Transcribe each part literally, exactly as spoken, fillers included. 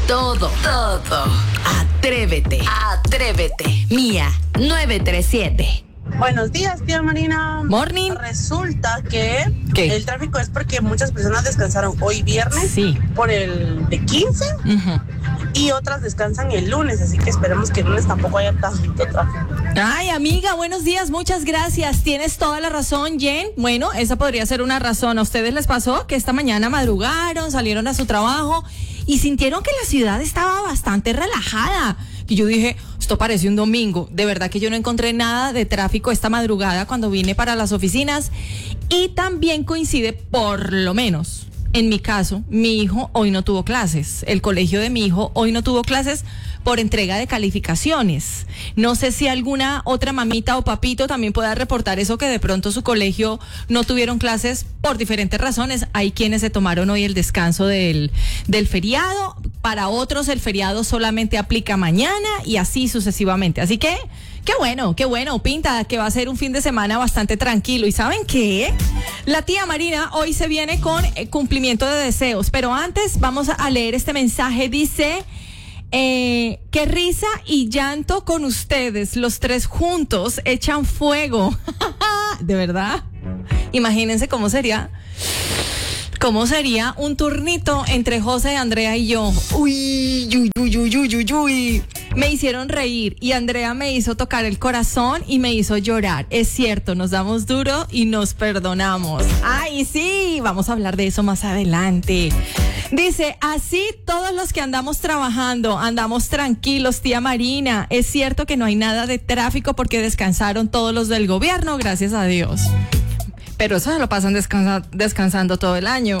todo, todo. Atrévete, atrévete. Mía nueve tres siete. Buenos días, tía Marina. Morning. Resulta que ¿Qué? el tráfico es porque muchas personas descansaron hoy viernes Sí. por el de quince Uh-huh. y otras descansan el lunes, así que esperemos que el lunes tampoco haya tanto tráfico. Ay, amiga, buenos días, muchas gracias. Tienes toda la razón, Jen. Bueno, esa podría ser una razón. ¿A ustedes les pasó que esta mañana madrugaron, salieron a su trabajo y sintieron que la ciudad estaba bastante relajada? Y yo dije, esto parece un domingo. De verdad que yo no encontré nada de tráfico esta madrugada cuando vine para las oficinas. Y también coincide, por lo menos, en mi caso, mi hijo hoy no tuvo clases. El colegio de mi hijo hoy no tuvo clases por entrega de calificaciones. No sé si alguna otra mamita o papito también pueda reportar eso, que de pronto su colegio no tuvieron clases por diferentes razones. Hay quienes se tomaron hoy el descanso del, del feriado. Para otros el feriado solamente aplica mañana y así sucesivamente. Así que, qué bueno, qué bueno. Pinta que va a ser un fin de semana bastante tranquilo. ¿Y saben qué? La tía Marina hoy se viene con eh, cumplimiento de deseos. Pero antes vamos a leer este mensaje. Dice... Eh, qué risa y llanto con ustedes, los tres juntos echan fuego. ¿De verdad? Imagínense cómo sería, cómo sería un turnito entre José, Andrea y yo. Uy, uy, uy, uy, uy, uy, uy. Me hicieron reír y Andrea me hizo tocar el corazón y me hizo llorar. Es cierto, nos damos duro y nos perdonamos. Ay, sí, vamos a hablar de eso más adelante. Dice, así todos los que andamos trabajando, andamos tranquilos, tía Marina. Es cierto que no hay nada de tráfico porque descansaron todos los del gobierno, gracias a Dios. Pero eso se lo pasan descansa- descansando todo el año.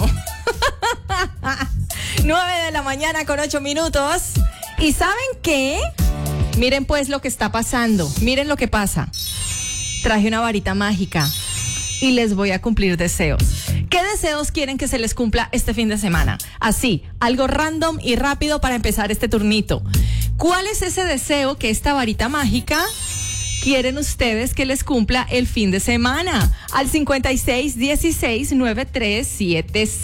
nueve de la mañana con ocho minutos. ¿Y saben qué? Miren pues lo que está pasando. Miren lo que pasa. Traje una varita mágica y les voy a cumplir deseos. ¿Qué deseos quieren que se les cumpla este fin de semana? Así, algo random y rápido para empezar este turnito. ¿Cuál es ese deseo que esta varita mágica quieren ustedes que les cumpla el fin de semana? Al cincuenta y seis dieciséis noventa y tres setenta y seis.